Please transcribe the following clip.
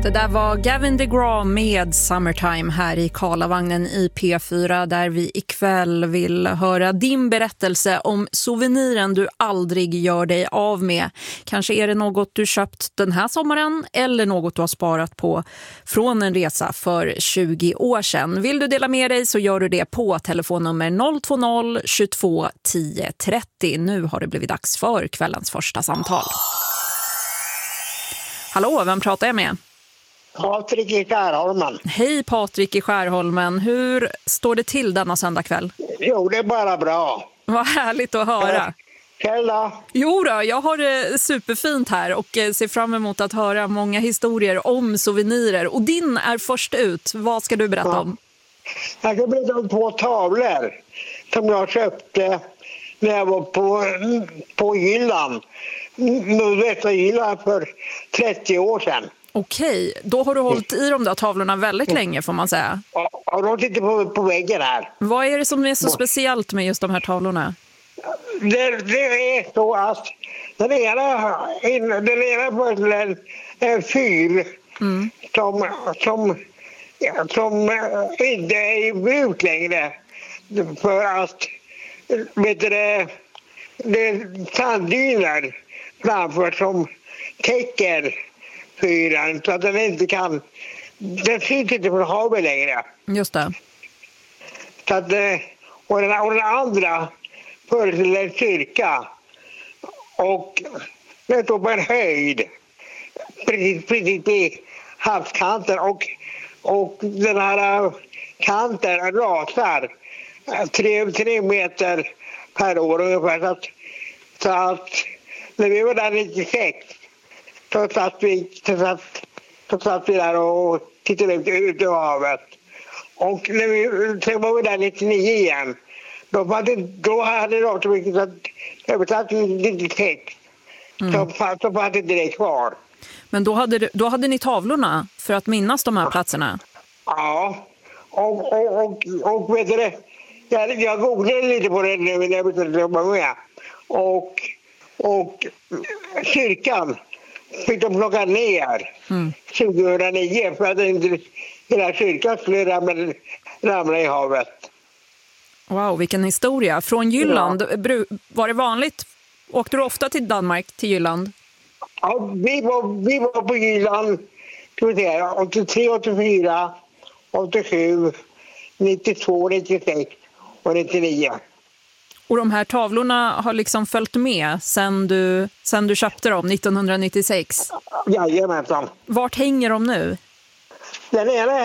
Det där var Gavin DeGraw med Summertime här i Karlavagnen i P4, där vi ikväll vill höra din berättelse om souveniren du aldrig gör dig av med. Kanske är det något du köpt den här sommaren eller något du har sparat på från en resa för 20 år sedan. Vill du dela med dig så gör du det på telefonnummer 020 22 10 30. Nu har det blivit dags för kvällens första samtal. Hallå, vem pratar jag med? Patrik i Skärholmen. Hej Patrik i Skärholmen. Hur står det till denna söndag kväll? Jo, det är bara bra. Vad härligt att höra. Själv då? Jo då, jag har det superfint här och ser fram emot att höra många historier om souvenirer. Och din är först ut. Vad ska du berätta om? Jag ska berätta om 2 tavlor som jag köpte när jag var på Jylland. Nordvästra Jylland för 30 år sedan. Okej, då har du hållit i de där tavlorna väldigt länge får man säga. Och de sitter på väggen här. Vad är det som är så speciellt med just de här tavlorna? Det är så att den ena på en fyr som inte är i bruk längre. För att det är sanddyner framför som täcker fyren så att den inte kan, den syns inte från havet längre. Just det. Så att, och den andra föreställer en kyrka och den står på en höjd precis vid havskanten och den här kanten rasar 3 meter per år ungefär, så att när vi var där 96 så satt vi där och tittade ut över havet. Och sen var vi där 99 igen. Då hade det varit så mycket att översatt 96. Så fanns inte det kvar. Men då hade ni tavlorna för att minnas de här platserna? Ja. Och vet du det? Jag googlade lite på det nu när jag bestämde jobba med. Och kyrkan fick de plocka ner 2009 för att inte hela kyrkan skulle ramla i havet. Wow, vilken historia. Från Jylland, var det vanligt? Åkte du ofta till Danmark, till Jylland? Ja, vi var på Jylland 83, 84, 87, 92, 96 och 99. Och de här tavlorna har liksom följt med sen du köpte dem 1996? Jajamensan. Vart hänger de nu? Den ena